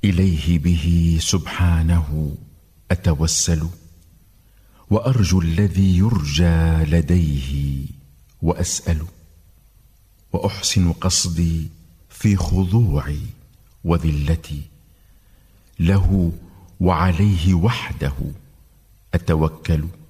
إليه به سبحانه أتوسل، وأرجو الذي يرجى لديه وأسأل، وأحسن قصدي في خضوعي وذلتي له وعليه وحده أتوكل.